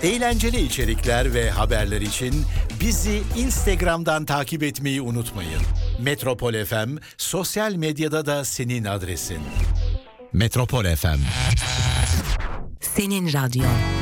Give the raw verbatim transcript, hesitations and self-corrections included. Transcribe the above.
Eğlenceli içerikler ve haberler için bizi Instagram'dan takip etmeyi unutmayın. Metropol F M sosyal medyada da senin adresin. Metropol F M. Senin radyon.